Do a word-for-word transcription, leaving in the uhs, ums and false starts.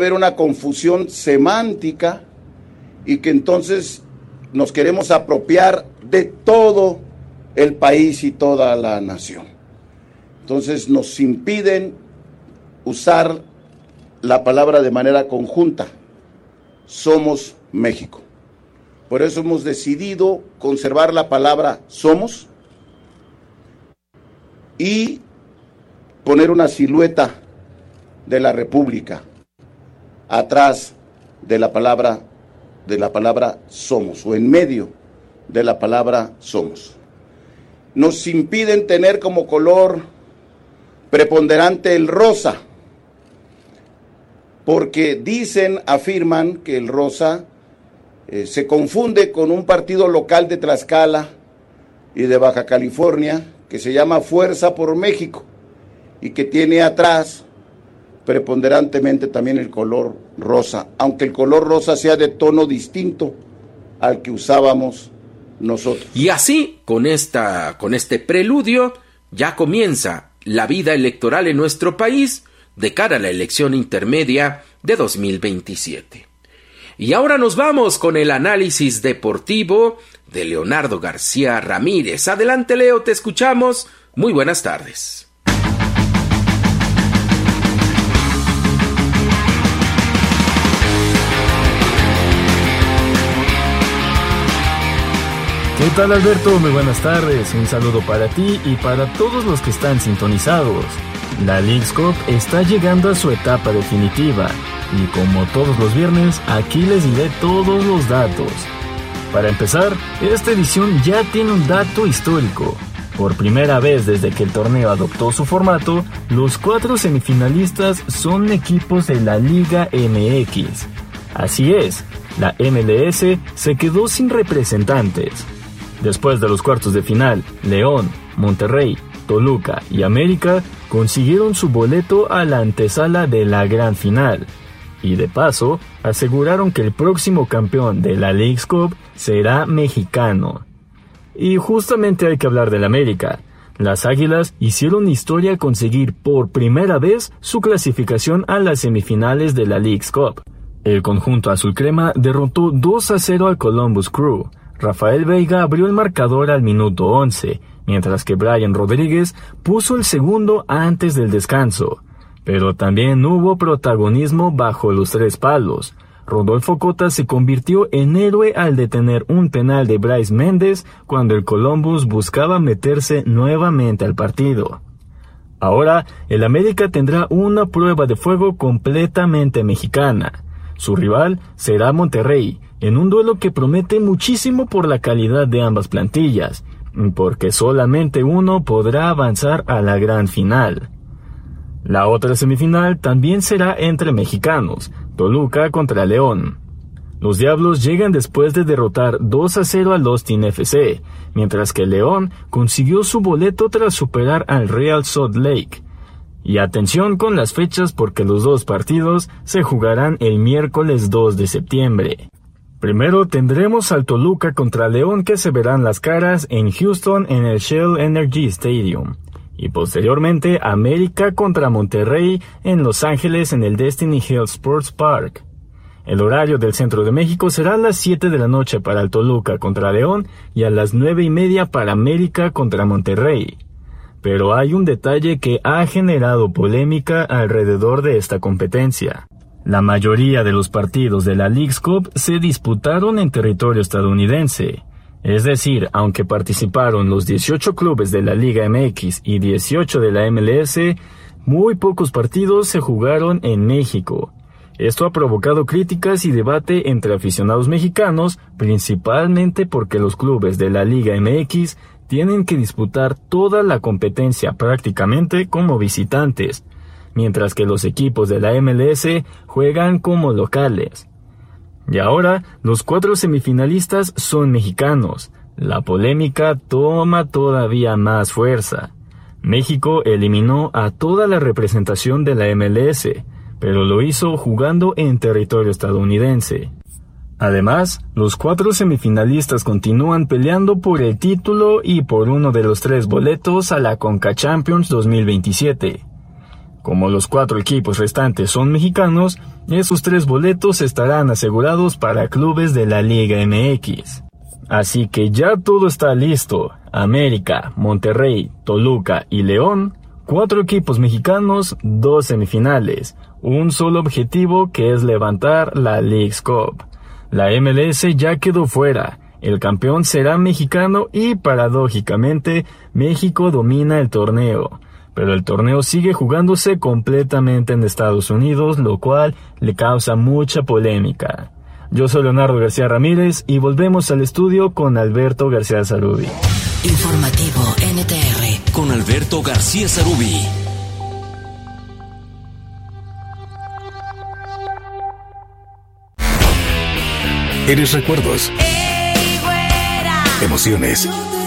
haber una confusión semántica y que entonces nos queremos apropiar de todo el país y toda la nación. Entonces nos impiden usar la palabra de manera conjunta. Somos México. Por eso hemos decidido conservar la palabra somos y poner una silueta de la República atrás de la palabra de la palabra somos o en medio de la palabra somos. Nos impiden tener como color preponderante el rosa, porque dicen, afirman que el rosa eh, se confunde con un partido local de Tlaxcala y de Baja California que se llama Fuerza por México y que tiene atrás preponderantemente también el color rosa, aunque el color rosa sea de tono distinto al que usábamos nosotros. Y así, con esta, con este preludio, ya comienza la vida electoral en nuestro país de cara a la elección intermedia de dos mil veintisiete. Y ahora nos vamos con el análisis deportivo de Leonardo García Ramírez. Adelante, Leo, te escuchamos. Muy buenas tardes. ¿Qué tal, Alberto? Muy buenas tardes. Un saludo para ti y para todos los que están sintonizados. La Leagues Cup está llegando a su etapa definitiva y como todos los viernes, aquí les diré todos los datos. Para empezar, esta edición ya tiene un dato histórico. Por primera vez desde que el torneo adoptó su formato, los cuatro semifinalistas son equipos de la Liga M X. Así es, la M L S se quedó sin representantes. Después de los cuartos de final, León, Monterrey, Toluca y América consiguieron su boleto a la antesala de la gran final. Y de paso, aseguraron que el próximo campeón de la Leagues Cup será mexicano. Y justamente hay que hablar del América. Las Águilas hicieron historia al conseguir por primera vez su clasificación a las semifinales de la Leagues Cup. El conjunto azul crema derrotó dos a cero al Columbus Crew. Rafael Veiga abrió el marcador al minuto once, mientras que Brian Rodríguez puso el segundo antes del descanso. Pero también hubo protagonismo bajo los tres palos. Rodolfo Cota se convirtió en héroe al detener un penal de Bryce Méndez cuando el Columbus buscaba meterse nuevamente al partido. Ahora, el América tendrá una prueba de fuego completamente mexicana. Su rival será Monterrey, en un duelo que promete muchísimo por la calidad de ambas plantillas, porque solamente uno podrá avanzar a la gran final. La otra semifinal también será entre mexicanos, Toluca contra León. Los Diablos llegan después de derrotar dos a cero al Austin F C, mientras que León consiguió su boleto tras superar al Real Salt Lake. Y atención con las fechas porque los dos partidos se jugarán el miércoles dos de septiembre. Primero tendremos al Toluca contra León que se verán las caras en Houston en el Shell Energy Stadium. Y posteriormente América contra Monterrey en Los Ángeles en el Destiny Hill Sports Park. El horario del centro de México será a las siete de la noche para el Toluca contra León y a las nueve y media para América contra Monterrey. Pero hay un detalle que ha generado polémica alrededor de esta competencia. La mayoría de los partidos de la Leagues Cup se disputaron en territorio estadounidense. Es decir, aunque participaron los dieciocho clubes de la Liga M X y dieciocho de la M L S, muy pocos partidos se jugaron en México. Esto ha provocado críticas y debate entre aficionados mexicanos, principalmente porque los clubes de la Liga M X tienen que disputar toda la competencia prácticamente como visitantes, mientras que los equipos de la M L S juegan como locales. Y ahora, los cuatro semifinalistas son mexicanos. La polémica toma todavía más fuerza. México eliminó a toda la representación de la M L S, pero lo hizo jugando en territorio estadounidense. Además, los cuatro semifinalistas continúan peleando por el título y por uno de los tres boletos a la Conca Champions dos mil veintisiete. Como los cuatro equipos restantes son mexicanos, Esos tres boletos estarán asegurados para clubes de la Liga M X. Así que ya todo está listo. América, Monterrey, Toluca y León, cuatro equipos mexicanos, dos semifinales, un solo objetivo que es levantar la Leagues Cup. La M L S ya quedó fuera, el campeón será mexicano y paradójicamente México domina el torneo. Pero el torneo sigue jugándose completamente en Estados Unidos, lo cual le causa mucha polémica. Yo soy Leonardo García Ramírez y volvemos al estudio con Alberto García Zarubi. Informativo N T R con Alberto García Zarubi. Eres recuerdos, emociones,